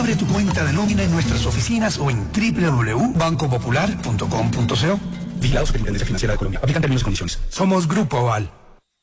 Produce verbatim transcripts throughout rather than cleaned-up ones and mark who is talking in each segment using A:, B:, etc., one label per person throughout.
A: Abre tu cuenta de nómina en nuestras oficinas o en doble u doble u doble u punto banco popular punto com punto co. Vigilado Superintendencia Financiera de Colombia. Aplican términos y condiciones. Somos Grupo Aval.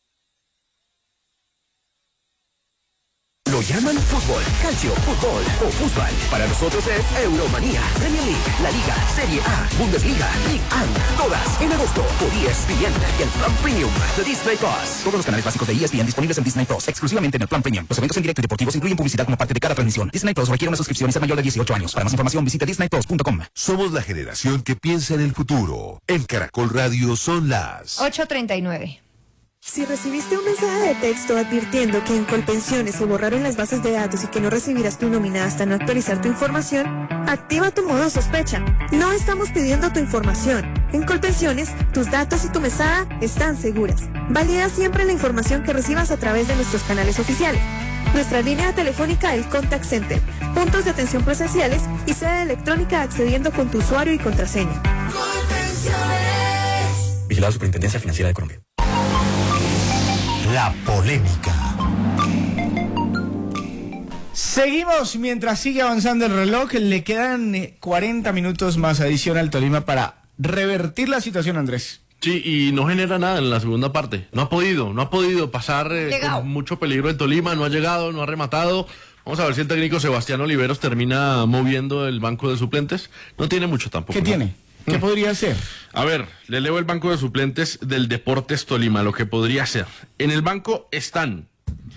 B: Lo llaman fútbol, calcio, fútbol o fútbol. Para nosotros es Euromanía, Premier League, La Liga, Serie A, Bundesliga, Ligue uno. Todas en agosto por E S P N y el Plan Premium de Disney Plus. Todos los canales básicos de E S P N disponibles en Disney Plus, exclusivamente en el Plan Premium. Los eventos en directo y deportivos incluyen publicidad como parte de cada transmisión. Disney Plus requiere una suscripción y ser mayor de dieciocho años. Para más información visita disney plus punto com.
C: Somos la generación que piensa en el futuro. En Caracol Radio son las
D: ocho treinta y nueve.
E: Si recibiste un mensaje de texto advirtiendo que en Colpensiones se borraron las bases de datos y que no recibirás tu nómina hasta no actualizar tu información, activa tu modo sospecha. No estamos pidiendo tu información. En Colpensiones, tus datos y tu mesada están seguras. Valida siempre la información que recibas a través de nuestros canales oficiales. Nuestra línea telefónica del Contact Center, puntos de atención presenciales y sede electrónica accediendo con tu usuario y contraseña.
B: Colpensiones. Vigilado Superintendencia Financiera de Colombia.
F: La polémica.
G: Seguimos mientras sigue avanzando el reloj. Le quedan cuarenta minutos más adición al Tolima para revertir la situación, Andrés.
H: Sí, y no genera nada en la segunda parte. No ha podido, no ha podido pasar eh, con mucho peligro el Tolima, no ha llegado, no ha rematado. Vamos a ver si el técnico Sebastián Oliveros termina moviendo el banco de suplentes. No tiene mucho tampoco.
G: ¿Qué
H: ¿no?
G: tiene? ¿Qué podría ser?
H: A ver, le leo el banco de suplentes del Deportes Tolima, lo que podría ser. En el banco están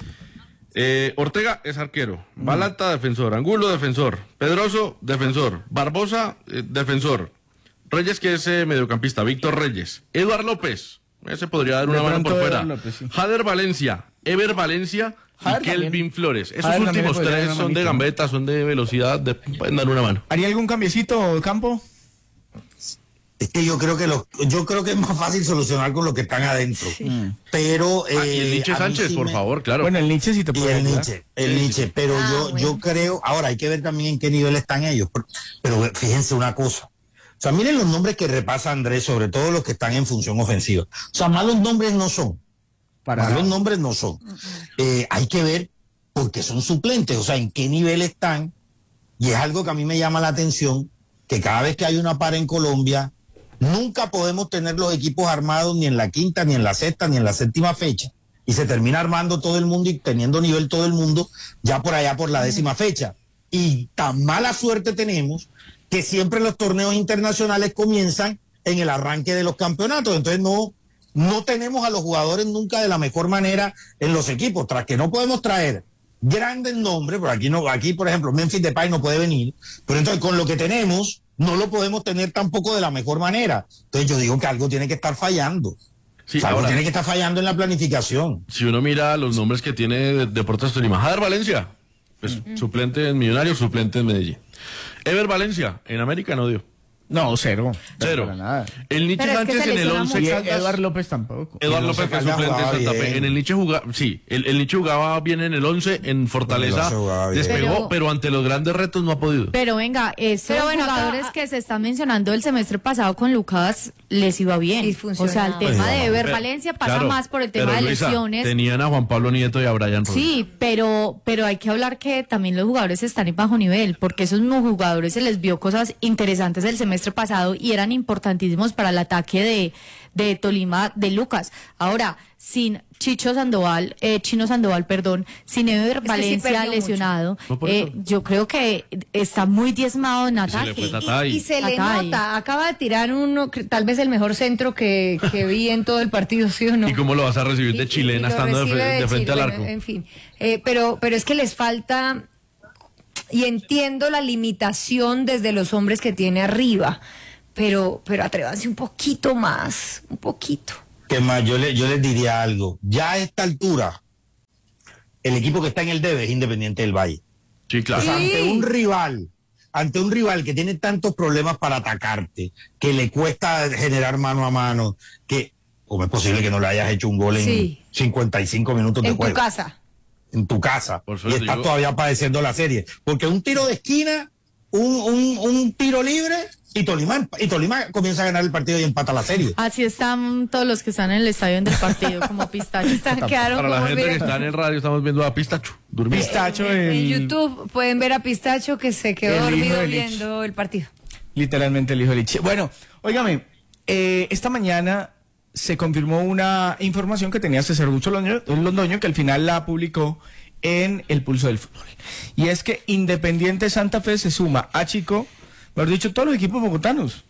H: eh, Ortega es arquero, mm. Balata defensor, Angulo defensor, Pedroso defensor, Barbosa eh, defensor, Reyes que es eh, mediocampista, Víctor Reyes, Eduard López, ese podría dar una mano por fuera, López, sí. Jader Valencia, Ever Valencia y Kelvin Flores. Esos Jader últimos tres son de gambeta, son de velocidad, de, pueden dar una mano.
G: ¿Haría algún cambiecito, Campo?
F: Es que yo creo que lo, yo creo que es más fácil solucionar con lo que están adentro. Sí. Pero eh,
H: ah, y el Nietzsche Sánchez, sí por me... favor, claro.
G: Bueno, el Nietzsche sí te puede
F: y el Nietzsche, el sí, Nietzsche, sí. pero ah, yo bueno. yo creo, ahora hay que ver también en qué nivel están ellos. Pero fíjense una cosa. O sea, miren los nombres que repasa Andrés, sobre todo los que están en función ofensiva. O sea, malos nombres no son. Para malos nombres no son. Eh, hay que ver porque son suplentes, o sea, en qué nivel están. Y es algo que a mí me llama la atención, que cada vez que hay una para en Colombia, nunca podemos tener los equipos armados ni en la quinta, ni en la sexta, ni en la séptima fecha. Y se termina armando todo el mundo y teniendo nivel todo el mundo ya por allá por la décima fecha. Y tan mala suerte tenemos que siempre los torneos internacionales comienzan en el arranque de los campeonatos. Entonces no, no tenemos a los jugadores nunca de la mejor manera en los equipos. Tras que no podemos traer grandes nombres, por aquí, no, aquí por ejemplo Memphis Depay no puede venir, pero entonces con lo que tenemos no lo podemos tener tampoco de la mejor manera. Entonces yo digo que algo tiene que estar fallando. Sí, o sea, algo ahora, tiene que estar fallando en la planificación.
H: Si uno mira los nombres que tiene Deportes Tolima, Jader Valencia, pues uh-huh. suplente en Millonarios, suplente en Medellín. Ever Valencia, en América no dio.
G: No, cero.
H: Cero.
G: Para nada.
H: El Nietzsche
D: Pero
H: Sánchez
D: es que
H: en el once.
G: Y Eduard López tampoco.
H: Eduard López fue suplente en Santa Fe. En el Nietzsche jugaba, sí, el, el Nietzsche jugaba bien en el once, en Fortaleza despegó, pero, pero ante los grandes retos no ha podido.
I: Pero venga, estos pero bueno, jugadores acá, que se están mencionando el semestre pasado con Lucas les iba bien. O sea, el tema de Ever pero, Valencia pasa claro, más por el tema de Luisa, lesiones.
H: Tenían a Juan Pablo Nieto y a Brian Rodríguez.
I: Sí, pero, pero hay que hablar que también los jugadores están en bajo nivel, porque esos mismos jugadores se les vio cosas interesantes el semestre pasado y eran importantísimos para el ataque de, de Tolima de Lucas. Ahora, sin Chicho Sandoval, eh, Chino Sandoval, perdón, sin Ever es Valencia sí lesionado, no eh, yo creo que está muy diezmado en ataque.
D: Y, y, y se le Tatay. nota, acaba de tirar uno, tal vez el mejor centro que, que vi en todo el partido, ¿sí o no?
H: ¿Y cómo lo vas a recibir de chilena y, y estando de, de, de frente Chile, al arco?
D: Bueno, en fin, eh, pero, pero es que les falta, y entiendo la limitación desde los hombres que tiene arriba, pero, pero atrévanse un poquito más, un poquito.
F: Que más, yo, le, yo les diría algo. Ya a esta altura, el equipo que está en el debe es Independiente del Valle.
H: Sí, claro.
F: O sea, ante un rival, ante un rival que tiene tantos problemas para atacarte, que le cuesta generar mano a mano, que, ¿cómo es posible que no le hayas hecho un gol en sí. cincuenta y cinco minutos de
D: en
F: juego?
D: En tu casa.
F: En tu casa.
H: Por
F: y estás todavía padeciendo la serie. Porque un tiro de esquina, un, un, un tiro libre, Y Tolima, y Tolima comienza a ganar el partido y empata la serie.
I: Así están todos los que están en el estadio del partido, como pistacho.
D: Quedaron
H: Para la
D: como
H: gente que
D: bien.
H: está en el radio, estamos viendo a Pistacho durmiendo.
G: Pistacho,
D: En, en
G: el,
D: YouTube pueden ver a Pistacho que se quedó
G: el hijo
D: dormido
G: de Lich.
D: viendo el partido.
G: literalmente el hijo de Lich. Bueno, óigame, eh, esta mañana se confirmó una información que tenía César Augusto Londoño, Londoño, que al final la publicó en El Pulso del Fútbol. Y es que Independiente Santa Fe se suma a Chico, mejor dicho, todos los equipos bogotanos.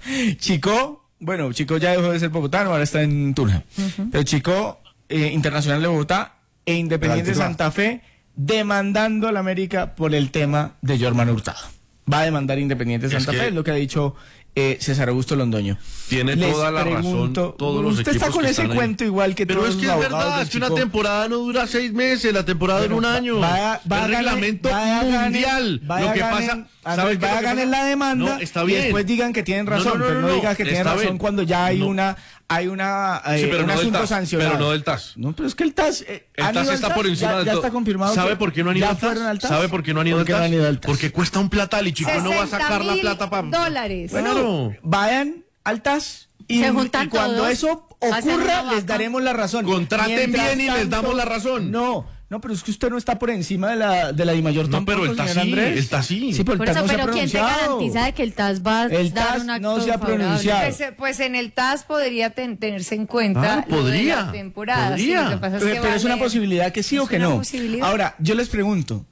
G: Chico, bueno, Chico ya dejó de ser bogotano, ahora está en Tunja. Uh-huh. Pero Chico, eh, Internacional de Bogotá e Independiente Santa Fe demandando a la América por el tema de Jorman Hurtado. Va a demandar Independiente Santa
H: es que...
G: Fe, es lo que ha dicho eh, César Augusto Londoño.
H: Tiene
G: Les
H: toda la
G: pregunto,
H: razón. Todos los
G: usted
H: equipos
G: está con
H: que
G: ese
H: están
G: cuento
H: ahí.
G: igual que
H: Pero
G: todos
H: es que
G: los
H: es
G: abogados
H: verdad,
G: del
H: es que una
G: Chico.
H: temporada no dura seis meses, la temporada
G: Bueno,
H: dura un
G: va-
H: año.
G: vaya- vaya
H: el
G: a ganar-
H: reglamento
G: vaya a ganar-
H: mundial.
G: vaya
H: Lo que
G: a ganar-
H: pasa,
G: a
H: ¿sabes
G: ver,
H: qué es
G: vaya
H: lo
G: a
H: que
G: ganar
H: pasa?
G: la demanda
H: No, está
G: y
H: bien.
G: después digan que tienen
H: No, no,
G: razón,
H: no,
G: pero no,
H: no,
G: diga que tienen
H: está
G: razón
H: bien.
G: cuando ya hay
H: No.
G: una hay una eh,
H: Sí, pero
G: un
H: no del
G: asunto
H: T A S,
G: sancionado.
H: pero no del T A S.
G: No, pero es que el T A S eh,
H: El
G: ¿han
H: T A S
G: ido al
H: está
G: T A S?
H: por encima
G: ya,
H: del
G: ya
H: todo.
G: está confirmado.
H: ¿Sabe
G: que
H: por qué no han ido
G: ya
H: al T A S?
G: fueron al T A S?
H: ¿Sabe por qué no han ido
G: ¿Por
H: al
G: qué
H: T A
G: no
H: S?
G: han ido al T A S?
H: Porque cuesta un platal y Chico no va a sacar la plata para
D: dólares.
G: Bueno,
H: Claro.
G: vayan al T A S y,
I: Se juntan
G: y cuando
I: todos,
G: eso
I: hacen una
G: ocurra
I: vaca.
G: les daremos la razón.
H: Contraten
G: Mientras
H: bien y les damos la razón.
G: No, no, pero es que usted no está por encima de la de la DIMAYOR
H: No, pero el
G: tampoco,
H: T A S
G: señor
H: sí,
G: Andrés.
H: el T A S sí.
G: Sí, pero el
I: Por
G: T A S
I: eso,
G: no se ha
I: pero ¿quién te
G: pronunciado.
I: garantiza de que el T A S va a
G: El
I: dar
G: T A S
I: un acto
G: no se ha
I: favorable?
G: pronunciado.
D: Pues, eh, pues en el T A S podría ten- tenerse en cuenta
H: Ah,
D: lo de
H: podría,
D: la temporada. sí,
H: podría.
D: lo que pasa es
G: Pero,
D: que
G: pero es
D: vale-
G: una posibilidad que sí
D: es
G: o que
D: una
G: no.
D: posibilidad.
G: Ahora, yo les pregunto,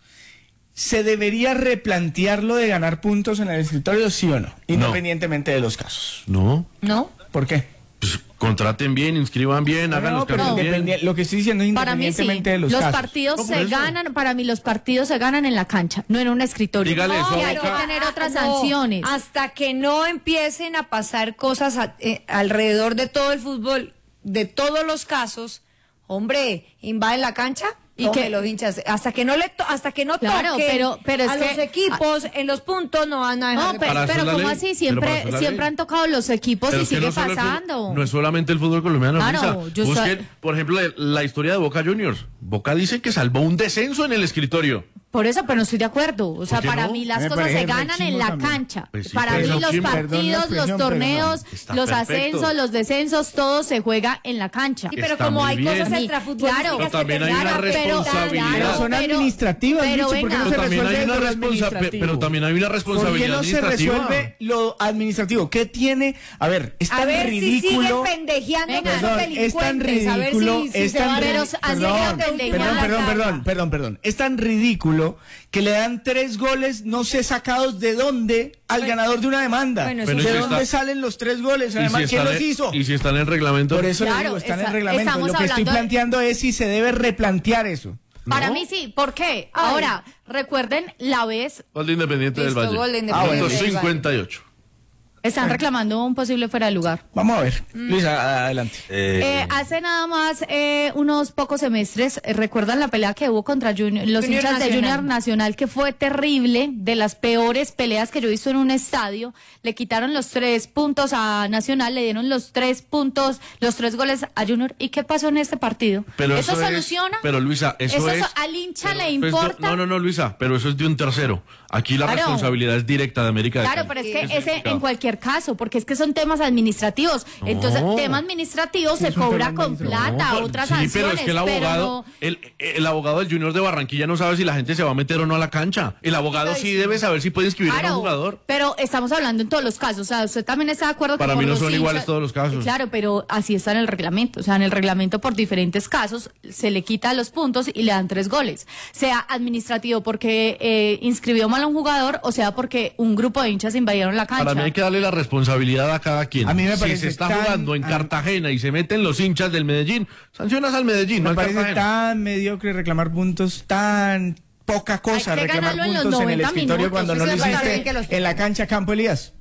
G: ¿se debería replantear lo de ganar puntos en el escritorio, sí o no? Independientemente de los casos.
H: No,
D: ¿No?
G: ¿Por qué?
H: pues contraten bien, inscriban bien, hagan los
G: pero
H: cambios bien.
G: independien- lo que estoy diciendo es
I: Para mí sí,
G: independientemente de los,
I: los
G: casos.
I: partidos
H: No, por
I: se
H: eso.
I: ganan, para mí los partidos se ganan en la cancha, no en un escritorio.
H: Dígale eso a
I: Y hay que
H: Boca.
I: tener otras
D: No,
I: sanciones.
D: Hasta que no empiecen a pasar cosas a- eh, alrededor de todo el fútbol, de todos los casos, hombre, invaden la cancha.
I: ¿Y
D: ¿Y
I: qué?
D: que los hinchas hasta que no le to- hasta que no
I: Claro,
D: toquen
I: pero- pero es
D: a
I: que-
D: los equipos en los puntos no van a dejar
I: No,
D: de
I: pe-
H: Para
I: pero,
H: eso es la
I: ¿cómo
H: ley.
I: así?
H: Pero para
I: Siempre,
H: eso es la
I: siempre
H: ley.
I: han tocado los equipos
H: Pero
I: y
H: es que
I: sigue
H: no solo el
I: pasando.
H: fútbol- no es solamente el fútbol colombiano.
I: Claro,
H: Luisa.
I: yo
H: Busquen,
I: sa-
H: por ejemplo, la, la historia de Boca Juniors. Boca dice que salvó un descenso en el escritorio.
I: Por eso, pero no estoy de acuerdo. O sea,
H: qué
I: para
H: no?
I: mí
G: Me
I: las cosas
G: parece
I: se ganan en
G: rechimbo
I: la
G: también.
I: cancha.
H: Pues sí,
I: para
H: pero
I: mí
H: eso
I: los
H: chimbo.
G: Perdón la
I: partidos, los
G: expresión, pero
I: torneos,
H: Está
I: los
H: perfecto.
I: ascensos, los descensos, todo se juega en la cancha.
D: Sí, pero
H: Está
D: como
H: muy
D: hay
H: bien.
D: cosas
I: Claro,
D: extrafutbolísticas
H: pero también
D: que
H: hay una
D: tendrán que
H: responsabilidad.
D: respetar.
G: Pero son administrativas,
I: pero
G: Licho, ¿por qué
I: venga.
G: no se
H: Pero también, hay
G: resuelve
H: una
G: lo
H: responsa-
G: administrativo?
H: pero también hay una
G: ¿Por qué
H: responsabilidad
G: no se
H: administrativa.
G: resuelve lo administrativo? ¿Qué tiene? A ver, es
D: A
G: tan
D: ver
G: ridículo.
D: si siguen pendejeando
I: Venga.
D: con esos
G: Perdón, es tan
D: delincuentes. A ver
G: ridículo,
D: si, si
G: es
D: se
G: tan
D: van a-
I: Pero
G: ridículo.
I: así
G: Perdón,
I: llegan
G: perdón,
I: pendejeando
G: perdón,
I: la
G: perdón,
I: tabla.
G: perdón, perdón. Es tan ridículo que le dan tres goles, no sé sacados de dónde, al ganador de una demanda.
D: Bueno,
H: Bueno,
G: ¿De
H: y si
G: dónde
H: está-
G: salen los tres goles?
H: Y
G: Además,
H: si
G: ¿quién
H: están
G: los
H: en-
G: hizo?
H: Y si están en el reglamento.
G: Por eso le
I: Claro,
G: digo, está en el
I: esa-
G: reglamento.
I: estamos
G: Lo que estoy
I: hablando de-
G: planteando es si se debe replantear eso.
I: Para
H: No.
I: mí sí. ¿Por qué? Ahora, recuerden la vez,
H: Gol de Independiente
D: Listo,
H: del Valle.
D: gol de
G: Ah, bueno.
D: Independiente del Valle.
H: cincuenta y ocho.
I: están reclamando un posible fuera de lugar.
G: Vamos a ver. Luisa, adelante.
I: Eh, hace nada más eh, unos pocos semestres, eh, ¿recuerdan la pelea que hubo contra Junior- los
D: Junior
I: hinchas de
D: Nacional.
I: Junior Nacional, que fue terrible, de las peores peleas que yo he visto en un estadio? Le quitaron los tres puntos a Nacional, le dieron los tres puntos, los tres goles a Junior. ¿Y qué pasó en este partido?
H: Pero
I: ¿Eso,
H: eso es-
I: soluciona?
H: pero Luisa, eso es-
I: so- al hincha
H: Pero
I: le
H: eso es de-
I: importa.
H: no, no, no, Luisa, pero eso es de un tercero. Aquí la
I: Claro.
H: responsabilidad es directa de América de
I: Claro,
H: Cali.
I: pero es
H: Sí,
I: que
H: es
I: ese
H: delicado.
I: en cualquier caso, porque es que son temas administrativos. Entonces,
H: No.
I: tema administrativo se
G: es un
I: cobra
G: tema
I: con
G: administrativo.
I: plata,
H: No,
I: otras
H: sí,
I: sanciones.
H: pero es que el abogado,
I: no-
H: el, el abogado del Junior de Barranquilla no sabe si la gente se va a meter o no a la cancha. El abogado sí debe saber si puede inscribir a
I: Claro,
H: un jugador.
I: pero estamos hablando en todos los casos. O sea, usted también está de acuerdo
H: Para
I: que
H: mí
I: por
H: no
I: los
H: son
I: hinchas-
H: iguales todos los casos.
I: Claro, pero así está en el reglamento. O sea, en el reglamento por diferentes casos se le quita los puntos y le dan tres goles. Sea administrativo porque eh, inscribió mal a un jugador, o sea porque un grupo de hinchas invadieron la cancha.
H: Para mí hay que darle la responsabilidad a cada quien.
G: A mí me
H: si
G: parece
H: se está
G: tan-
H: jugando en
G: a-
H: Cartagena y se meten los hinchas del Medellín, sancionas al Medellín, no
G: Me
H: al
G: parece
H: Cartagena.
G: tan mediocre reclamar puntos, tan poca cosa
I: Hay que
G: reclamar
I: ganarlo en los
G: puntos en el
I: noventa
G: escritorio
I: minutos.
G: cuando no
D: Eso
G: lo
D: es verdad, bien que
G: hiciste
D: los
G: en la cancha Campo Elías.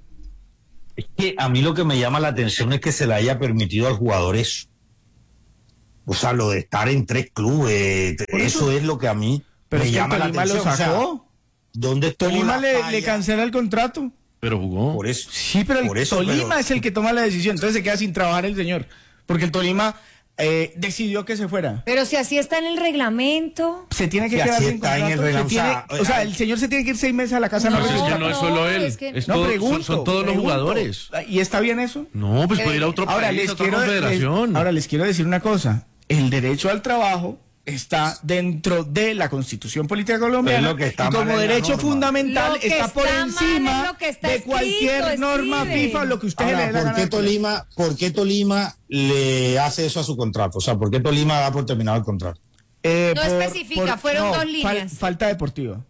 F: Es que a mí lo que me llama la atención es que se le haya permitido al jugador eso. O sea, lo de estar en tres clubes,
G: Por
F: eso,
G: eso-
F: es lo que a mí
G: Pero
F: me
G: es que
F: llama la
G: Tolima lo
F: atención. O sea,
G: sacó.
F: ¿dónde estuvo
G: Tolima
F: la
G: le,
F: falla?
G: le cancela el contrato.
H: Pero jugó.
F: Por eso.
G: Sí, pero el
F: Por eso,
G: Tolima
F: pero-
G: es el que toma la decisión, entonces se queda sin trabajar el señor. Porque el Tolima eh, decidió que se fuera.
D: Pero si así está en el reglamento.
G: Se tiene que
F: Si
G: quedar
F: así
G: sin
F: está en
G: contrato.
F: el
G: se
F: reglamento,
G: tiene-
F: o sea,
G: o sea, el señor se tiene que ir seis meses a la casa.
H: No,
G: no
H: es que
G: regresa.
H: no es solo él,
D: es que-
H: es
G: No,
H: todo-
G: pregunto,
H: son, son todos los
G: pregunto.
H: jugadores.
G: ¿Y está bien eso?
H: No, pues puede ir a otro
G: Ahora
H: país,
G: les,
H: a otra
G: quiero, les-
H: confederación.
G: ahora les quiero decir una cosa. El derecho al trabajo está dentro de la Constitución Política Colombiana
F: Es lo que está
G: y como
F: mal en la
G: derecho
F: norma.
G: fundamental
D: Lo que
G: está por
D: está mal
G: encima
D: es lo que está
G: de
D: escrito,
G: cualquier norma
D: Steven.
G: FIFA, lo que usted le dé
F: Ahora,
G: la
F: ¿por
G: gana
F: qué
G: de poner.
F: Tolima, por qué Tolima le hace eso a su contrato? O sea, ¿por qué Tolima da por terminado el contrato?
G: Eh,
D: No especifica, fueron dos líneas.
G: falta deportiva.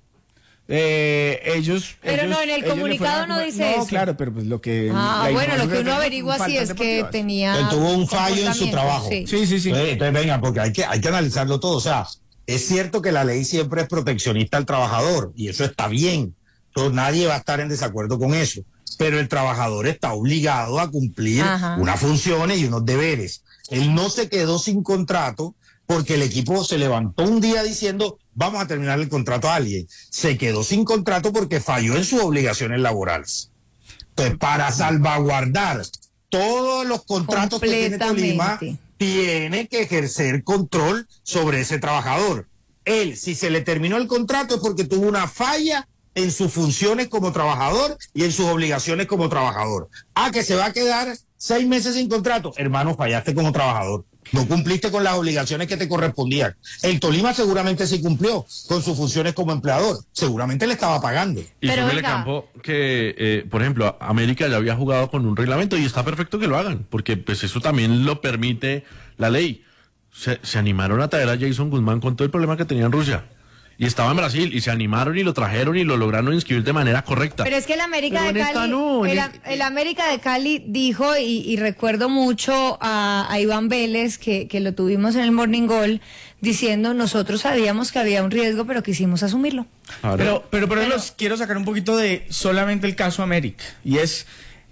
G: Eh, ellos.
D: Pero
G: ellos-
D: no, en el
G: ellos le
D: comunicado
G: fueron a
D: no
G: comer-
D: dice
G: No,
D: eso.
G: claro, pero pues lo que.
D: Ah,
G: la
D: bueno, lo que
G: información
D: uno
G: son
D: averigua sí
G: faltas
D: es que
G: deportivas.
D: tenía.
F: Él tuvo un fallo en su
D: comportamiento,
F: trabajo.
D: sí.
G: Sí, sí, sí.
F: Entonces, entonces, venga, porque hay que, hay que analizarlo todo. O sea, es cierto que la ley siempre es proteccionista al trabajador y eso está bien. Entonces, nadie va a estar en desacuerdo con eso. Pero el trabajador está obligado a cumplir
D: Ajá.
F: unas funciones y unos deberes. Él no se quedó sin contrato porque el equipo se levantó un día diciendo vamos a terminar el contrato a alguien. Se quedó sin contrato porque falló en sus obligaciones laborales. Entonces, para salvaguardar todos los contratos que tiene Tolima,
D: Completamente.
F: tiene que ejercer control sobre ese trabajador. Él, si se le terminó el contrato es porque tuvo una falla en sus funciones como trabajador y en sus obligaciones como trabajador. Ah, que se va a quedar seis meses sin contrato. Hermano, fallaste como trabajador. No cumpliste con las obligaciones que te correspondían. El Tolima seguramente sí cumplió con sus funciones como empleador. Seguramente le estaba pagando.
H: Y
I: Pero
H: súbele,
I: venga.
H: Campo, que, eh, por ejemplo, América ya había jugado con un reglamento y está perfecto que lo hagan, porque pues eso también lo permite la ley. Se, se animaron a traer a Jason Guzmán con todo el problema que tenía en Rusia. Y estaba en Brasil, y se animaron y lo trajeron y lo lograron inscribir de manera correcta.
D: Pero es que el América
H: Pero
D: de
H: en esta
D: Cali,
H: no, en
D: el,
H: este-
D: el América de Cali dijo, y, y recuerdo mucho a, a Iván Vélez, que, que lo tuvimos en el Morning Goal, diciendo, nosotros sabíamos que había un riesgo, pero quisimos asumirlo.
H: Ahora,
G: Pero, pero, pero, los quiero sacar un poquito de solamente el caso América. Y es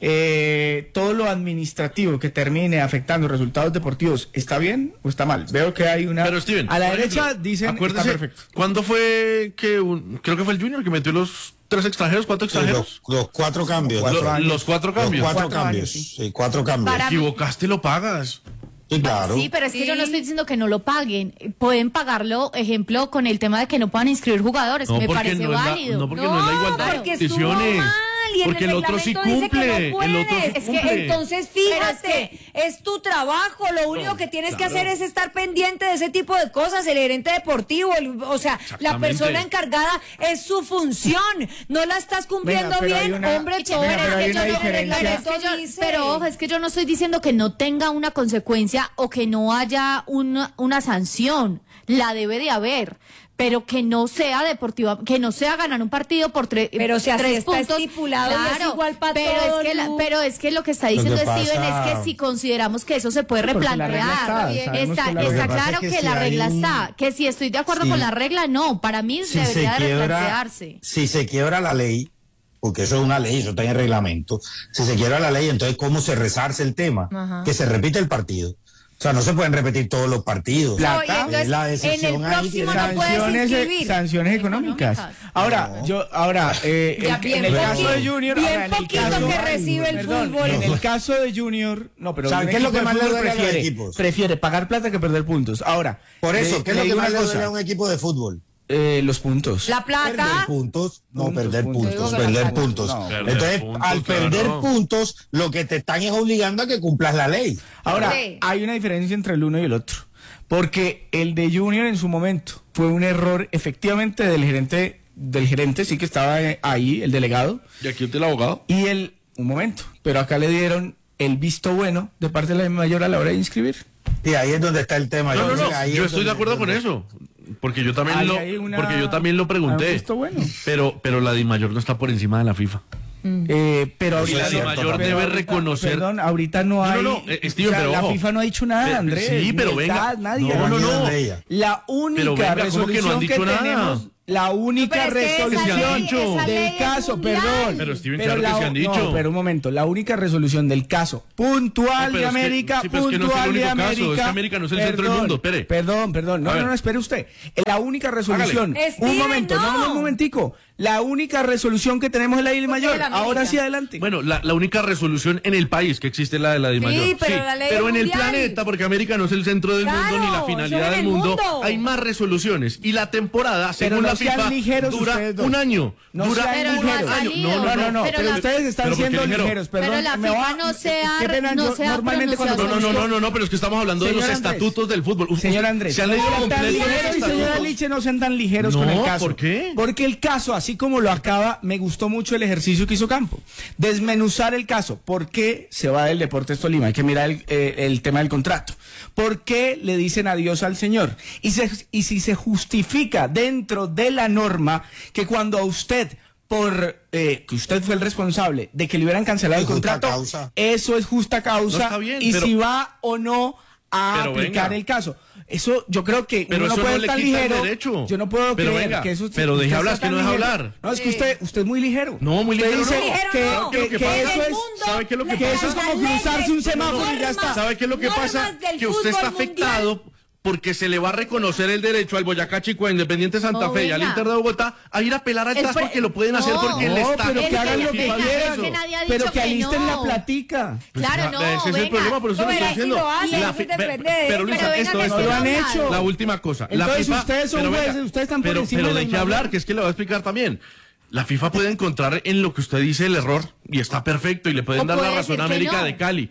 G: eh, todo lo administrativo que termine afectando resultados deportivos. ¿Está bien o está mal? Veo que hay una.
H: pero Steven,
G: a la
H: por
G: derecha
H: ejemplo,
G: dicen
H: acuérdese,
G: está perfecto.
H: ¿cuándo fue que un- creo que fue el Junior que metió los tres extranjeros, cuatro extranjeros?
F: Los, los cuatro cambios.
H: Lo-
F: Los,
H: los cuatro cambios.
F: cuatro
G: Cuatro
F: cambios.
G: años,
F: Sí, cuatro cambios.
I: Para-
H: Te equivocaste, lo pagas.
F: Sí, claro.
I: Sí, pero es que
D: Sí.
I: yo no estoy diciendo que no lo paguen. Pueden pagarlo, ejemplo, con el tema de que no puedan inscribir jugadores.
H: No,
I: Me
H: porque
I: parece
H: no es la-
I: válido.
H: no, porque no es la igualdad de
D: porque estuvo
H: condiciones.
D: mal, y en
H: Porque el otro sí
D: reglamento dice que
H: cumple,
D: no
H: el otro sí
D: puedes. Es que
H: cumple.
D: entonces
I: Pero
D: fíjate, es, tu trabajo, lo único que tienes que hacer es estar pendiente de ese tipo de cosas, el gerente deportivo, el- o sea, la
H: Exactamente.
D: persona encargada es su función, no la estás cumpliendo
G: Venga, pero hay
D: bien,
G: una-
D: hombre,
I: Pero
D: todo
I: es
G: Venga, pero
I: que
G: hay
I: yo
G: una
I: no-
G: diferencia.
I: pero es que yo-
D: dice.
I: pero ojo, es que yo no estoy diciendo que no tenga una consecuencia o que no haya una, una sanción. La debe de haber, pero que no sea deportiva, que no sea ganar un partido por tre-
D: Pero si así
I: tres
D: está
I: puntos.
D: estipulado, no es igual pa'
I: pero
D: todo,
I: es que la-
D: Lu.
I: pero es que lo que está
F: Lo
I: diciendo
F: que
I: Steven
F: pasa-
I: es que si consideramos que eso se puede
G: Sí, porque la regla
I: replantear,
G: está, sabemos
I: está,
G: que la
I: está
G: regla-
F: Lo que pasa
I: claro
F: es
I: que,
F: que
I: la
F: si
I: regla
F: hay un-
I: está, que si estoy de acuerdo
F: Sí.
I: con la regla, no, para mí
F: si se
I: debería de
F: quiebra,
I: replantearse.
F: si se quiebra la ley, porque eso es una ley, eso está en el reglamento, si se quiebra la ley, entonces ¿cómo se resarce el tema?
D: Ajá.
F: Que se repite el partido. O sea, no se pueden repetir todos los partidos.
D: No, y
F: Es
D: entonces,
F: la
D: en el
F: decisión ahí
D: próximo
F: que-
D: no puedes
G: sanciones,
D: inscribir.
G: sanciones económicas.
I: Económicas.
G: Ahora,
F: No.
G: yo, ahora, eh,
D: Ya
G: el-
D: bien
G: en el
D: poquito,
G: caso de Junior,
D: bien
G: ahora, en el
D: poquito
G: caso-
D: que recibe el
G: Perdón,
D: fútbol.
G: En el caso de Junior, no, pero
F: ¿Saben
G: un
F: qué es lo
G: equipo
F: que más
G: de
F: le
G: fútbol
F: duele a los
G: prefiere,
F: equipos?
G: prefiere pagar plata que perder puntos. Ahora,
F: Por eso,
G: le-
F: ¿qué es lo
G: le
F: que
G: digo
F: más
G: una
F: le duele
G: cosa,
F: a un equipo de fútbol?
G: eh, los puntos.
D: La
F: Perder
D: plata,
F: puntos, no
G: Puntos,
F: perder
G: puntos.
F: puntos,
D: Yo digo que
F: perder
D: la plata.
F: puntos.
G: No.
H: Perder
F: Entonces,
H: puntos,
F: al perder
H: claro.
F: puntos, lo que te están es obligando a que cumplas la ley.
G: Ahora,
D: Sí.
G: hay una diferencia entre el uno y el otro. Porque el de Junior en su momento fue un error efectivamente del gerente, del gerente, sí que estaba eh, ahí, el delegado.
H: Y aquí está el abogado.
G: Y el, un momento, pero acá le dieron el visto bueno de parte de la mayor a la hora de inscribir.
F: Y ahí es donde está el tema.
H: No, no,
F: creo
H: no,
F: que ahí
H: yo
F: es
H: estoy de
F: donde-
H: acuerdo con eso. Porque yo también
G: Ahí
H: lo,
G: hay una-
H: porque yo también lo
G: un
H: pregunté.
G: visto bueno.
H: Pero, pero la DIMAYOR no está por encima de la FIFA.
G: Eh, pero
F: Eso
G: ahorita,
F: es cierto,
H: mayor
F: también.
H: debe
G: ahorita-
H: reconocer-
G: Perdón, ahorita no
H: No,
G: hay.
H: no, no, eh, Steven,
G: o sea,
H: pero
G: la
H: ojo.
G: FIFA no ha dicho nada,
H: Pe-
G: Andrés.
H: sí, pero
G: ni
H: venga.
G: tal, nadie.
H: No, no, no.
F: de ella.
G: La única
H: Pero venga, ¿cómo que
G: resolución
H: no han dicho nada?
G: tenemos, la única
D: Pero es que esa
G: resolución
H: ley- esa
D: ley
G: del
D: es
G: caso,
D: mundial.
G: perdón.
H: Pero, Steven, claro que
G: la-
H: se han dicho.
G: No, pero un momento, la única resolución del caso puntual
H: No,
G: de
H: pero es que-
G: América,
H: sí, pero es que no es el
G: puntual de
H: único caso,
G: América.
H: es que América no es el centro del
G: Perdón,
H: mundo, espere.
G: Perdón, perdón, no,
H: A
G: no,
H: ver.
G: no, espere usted. La única resolución,
D: Steven,
G: un momento, no,
D: no.
G: no, un momentico. La única resolución que tenemos es la ley mayor.
D: la América.
G: Ahora sí, adelante.
H: Bueno, la, la única resolución en el país que existe es la de la Di
D: Sí,
H: Mayor.
D: pero la ley
H: pero en el
D: mundial.
H: planeta, porque América no es el centro del
D: Claro,
H: mundo ni la
D: solo
H: finalidad
D: en
H: del
D: el
H: mundo,
D: mundo.
H: hay más resoluciones. Y la temporada,
G: Pero
H: según
G: no
H: la
G: sean
H: FIFA,
G: ligeros
H: dura
G: ustedes dos.
H: un año.
G: No
H: dura
G: sean
I: Pero
H: un
I: no ha
G: ligeros.
H: año.
I: salido.
H: No,
G: No, no, no,
I: Pero
G: pero,
I: la-
G: ustedes están
H: ¿Pero por qué
G: siendo
H: ligero?
G: ligeros, perdón.
I: Pero la
G: me
I: FIFA
G: va-
I: no se ha-
G: qué pena,
I: no
G: yo
I: se ha
G: normalmente cuando
H: No, no, no,
I: pronunciado.
H: no, no, no, pero es que estamos hablando de
G: Señor
H: los
G: Andrés.
H: estatutos del fútbol. Usted-
G: Señor Andrés,
H: ¿se han leído
G: no sean tan
H: completos los
G: ligeros y señora
H: estatutos?
G: Liche no sean tan ligeros
H: No,
G: con el caso.
H: ¿por qué?
G: Porque el caso, así como lo acaba, me gustó mucho el ejercicio que hizo Campo. Desmenuzar el caso. ¿Por qué se va del Deportes Tolima? Hay que mirar el, eh, el tema del contrato. ¿Por qué le dicen adiós al señor? Y, se, y si se justifica dentro de la norma que cuando a usted por eh, que usted fue el responsable de que le hubieran cancelado el
F: Es justa
G: contrato,
F: causa.
G: eso es justa causa.
H: No está bien,
G: y
H: pero-
G: si va o no a
H: Pero
G: aplicar
H: venga.
G: el caso. Eso yo creo que
H: Pero
G: uno no
H: eso
G: puede
H: no le
G: estar
H: quita el
G: ligero.
H: derecho.
G: Yo no puedo
H: Pero
G: creer
H: venga,
G: que eso.
H: pero
G: usted
H: deje
G: está
H: hablar, es que
G: tan
H: no deja
G: ligero.
H: hablar.
G: No, es que
D: Sí.
G: usted usted es muy ligero.
H: No, muy
G: Usted
H: ligero
G: dice
H: no.
D: Ligero
G: que,
D: no.
G: que,
H: ¿Qué es lo que
G: que
H: pasa?
G: eso
D: En el
G: es
D: mundo,
H: ¿Sabe qué es lo que
D: le-
G: que
H: pasa?
G: eso es como
D: las leyes,
G: cruzarse un semáforo y ya está.
H: ¿Sabe qué es lo que
D: normas
H: pasa?
D: del
H: Que usted está
D: fútbol
H: afectado porque se le va a reconocer el derecho al Boyacá Chico, a Independiente Santa
I: No,
H: Fe y al
I: venga.
H: Inter de Bogotá a ir a pelar al
I: El
H: TAS
I: pre-
H: porque lo pueden hacer
I: No.
H: porque el
G: No,
H: Estado...
G: pero
I: Es
G: que hagan lo que
I: venga,
G: quieran.
I: es que nadie ha
G: Pero
I: dicho
G: que
I: que
G: alisten
I: no.
G: la platica.
I: Claro, no,
H: Ese es el
I: venga.
H: problema, por eso lo
D: Pero
H: estoy
D: ahí sí
H: diciendo.
D: lo hacen,
H: La
D: eso
H: fi-
D: depende
H: pe-
D: de-
H: Pero Luisa,
I: Pero venga,
H: esto,
I: que
H: esto,
I: sí
G: lo
H: esto.
G: han hecho.
H: La última cosa. La
G: Entonces
H: FIFA-
G: ustedes son
H: pero venga,
G: jueces, ustedes están por
H: pero,
G: encima
H: pero
G: de la
H: deje
G: norma.
H: hablar, que es que le voy a explicar también. La FIFA puede encontrar en lo que usted dice el error y está perfecto y le pueden
I: O
H: dar la
I: puede
H: razón a
I: decir que
H: América
I: no.
H: de Cali.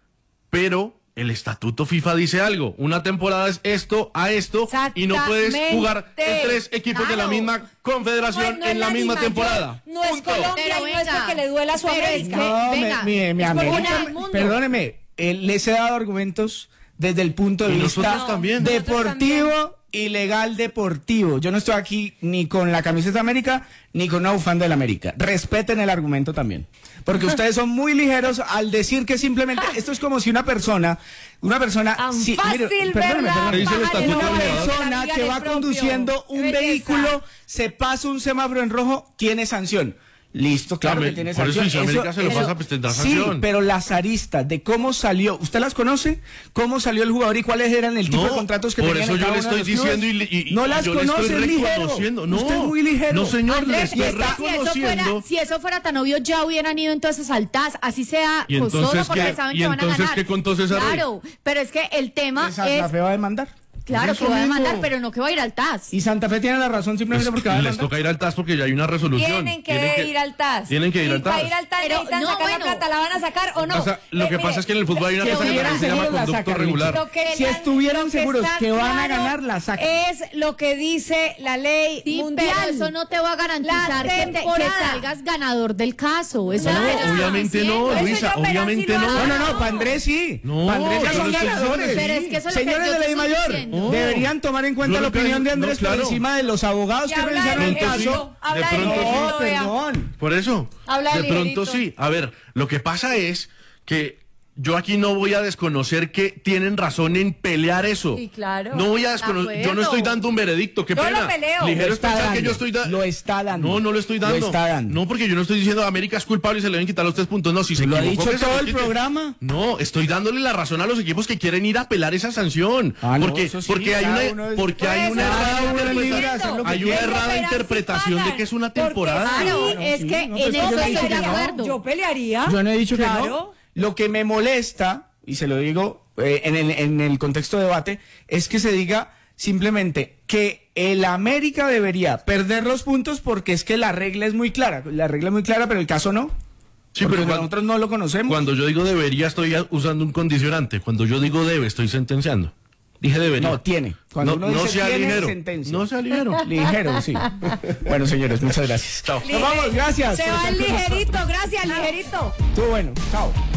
H: Pero el estatuto FIFA dice algo. Una temporada es esto a esto y no puedes
D: Exactamente.
H: jugar en tres equipos de la
I: Claro.
H: misma confederación
D: No, no es
H: en la
D: la
H: misma
D: Di Mayor,
H: temporada.
D: no es
H: Punto.
D: Colombia
I: Pero
D: y no es
I: venga,
D: porque le duela a su
I: pero es
D: América.
I: que-
G: No,
I: venga,
G: mi, mi, mi
D: es como
G: América,
D: una del mundo.
G: perdóneme, eh, les he dado argumentos desde el punto de
H: Y
G: vista
H: nosotros también.
G: deportivo y legal deportivo. Yo no estoy aquí ni con la camiseta de América ni con una bufanda de la América. Respeten el argumento también. Porque ustedes son muy ligeros al decir que simplemente esto es como si una persona, una persona,
D: Tan
G: si-
D: fácil,
G: mire,
D: ¿verdad?
G: perdóneme, perdóneme.
H: Dice el
D: Bajar
H: estatuto
G: Una
H: del
D: nombre de
H: jugador.
D: la
G: persona
D: liga
G: que
D: del
G: va
D: propio.
G: conduciendo un
D: Qué belleza.
G: vehículo, se pasa un semáforo en rojo, tiene sanción. Listo, claro
H: Claro,
G: que tiene
H: por eso
G: sanción.
H: si América se lo pasa, pues tendrá
G: sí,
H: sanción.
G: pero las aristas de cómo salió, ¿usted las conoce? ¿Cómo salió el jugador y cuáles eran el tipo
H: No,
G: de contratos que
H: por
G: tenían
H: eso
G: en
H: yo
G: cada
H: le
G: uno de
H: estoy
G: los clubes?
H: diciendo y, y-
G: no
H: y
G: las
H: yo le
G: conoce,
H: estoy
G: es ligero.
H: reconociendo. No,
G: Usted es muy ligero.
H: No, señor,
I: Andrés,
H: le estoy
I: si eso fuera,
H: reconociendo.
I: si eso fuera tan obvio, ya hubieran ido entonces al T A S, así sea
H: ¿Y
I: costoso
H: entonces
I: porque
H: qué?
I: saben
H: ¿Y
I: que van a
H: entonces
I: ganar.
H: qué contó César Ruiz?
I: Claro, pero es que el tema
G: Que Santa
I: es,
G: Fe va a demandar.
I: claro,
H: Eso
I: que va a
H: mismo.
I: demandar, pero no que va a ir al T A S.
G: Y Santa Fe tiene la razón simplemente
H: Pues,
G: porque va a
H: les
G: demandar.
H: toca ir al TAS porque ya hay una resolución.
D: Tienen que, ir al T A S.
H: Tienen que ir
D: Y
H: al
D: para
H: TAS.
D: ir al T A S
I: Pero,
D: necesitan
I: no,
D: sacar
I: bueno.
D: la plata, ¿la van a sacar o no?
H: O sea, lo
D: Eh,
H: que
D: mire,
H: pasa es que en el fútbol hay una
G: si
H: cosa que
G: estuvieran
H: se llama
G: seguros, la
H: conducto
G: sacan,
H: regular.
D: Lo que
G: Si
D: la-
G: estuvieran
D: lo que
G: seguros
D: está
G: que van a
D: claro
G: ganar, la sacan.
D: Es lo que dice la ley
I: Sí,
D: mundial.
I: pero eso no te va a garantizar
D: La
I: que, te- que
D: temporada.
I: salgas ganador del caso. Eso
H: No,
I: es lo que ellos
H: obviamente
I: están
H: no,
I: diciendo.
H: Luisa,
D: Eso yo, pero
H: obviamente
D: así lo
H: no.
G: No, no,
D: No.
G: no, para Andrés sí.
H: No,
G: Pa' Andrés ya
H: yo
G: son
H: no estoy
G: ganadores.
H: diciendo
I: Pero es que eso es lo que
G: Señores
I: yo
G: de
I: te
G: la I
I: estoy
G: Mayor,
I: diciendo.
G: deberían tomar en cuenta
H: Yo
G: la
H: lo que-
G: opinión de
H: no,
G: Andrés
H: claro.
G: por encima de los abogados
D: Y
G: que
D: habla
G: revisaron el
D: de
H: Pronto sí.
G: caso.
D: Habla
H: De
D: de
H: pronto
D: ligerito,
G: No,
D: vea.
G: perdón.
H: Por eso,
D: Habla
H: de
D: de
H: pronto
D: ligerito.
H: sí. A ver, lo que pasa es que yo aquí no voy a desconocer que tienen razón en pelear eso.
D: Sí, claro.
H: No voy a
I: De
H: desconocer.
I: acuerdo.
H: Yo no estoy dando un veredicto. Qué
D: Yo
H: pena.
D: lo peleo.
H: Ligero
G: Lo
H: es
G: está
H: pensar que
G: dando,
H: yo estoy dando.
G: lo está dando.
H: No, no lo estoy dando.
G: Lo está dando.
H: No, porque yo no estoy diciendo América es culpable y se le deben quitar los tres puntos. No, si se
G: Lo ha
H: equivocó,
G: dicho
H: que se
G: todo
H: los
G: el
H: quite.
G: programa.
H: No, estoy dándole la razón a los equipos que quieren ir a apelar esa sanción.
G: Ah, no,
H: porque
G: eso sí,
H: porque hay
G: cada
H: una
G: uno es-
H: porque hay
D: Por
H: una
D: eso,
H: errada
G: cada uno es libre de
H: interpretación.
G: hacer lo que
H: Hay una
G: quiera.
H: errada
D: Pero sí
H: interpretación
D: pagan,
H: de que es una
D: porque
H: temporada.
I: Claro,
G: no,
I: es
G: sí,
I: que
G: no,
I: en
G: pues
I: eso
G: yo
I: estoy
G: dije
I: de
G: que no.
I: acuerdo.
D: Yo pelearía.
G: Yo no he dicho que
D: Claro.
G: no. Lo que me molesta, y se lo digo eh, en, el, en el contexto de debate, es que se diga simplemente que el América debería perder los puntos porque es que la regla es muy clara. La regla es muy clara, pero el caso no.
H: Sí,
G: Porque
H: pero cuando,
G: nosotros no lo conocemos.
H: cuando yo digo debería estoy usando un condicionante. Cuando yo digo debe estoy sentenciando. Dije debería.
G: No, tiene. Cuando
H: no,
G: uno
H: no
G: dice
H: sea
G: tiene,
H: ligero.
G: sentencia.
H: No sea ligero.
G: Ligero, sí. Bueno, señores, muchas gracias.
H: Chao.
G: Nos vamos, gracias.
D: Se
G: por
D: va
G: estar
D: el
G: con nosotros.
D: ligerito, gracias, ligerito.
G: Estuvo bueno, chao.